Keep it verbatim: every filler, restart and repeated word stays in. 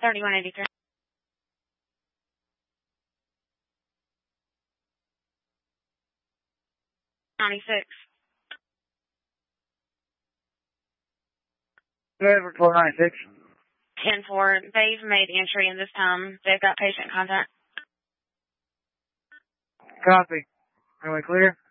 thirty-one eighty-three. ninety-six. Driver four ninety-six. ten four. They've made entry in this time. They've got patient contact. Copy. Are we clear?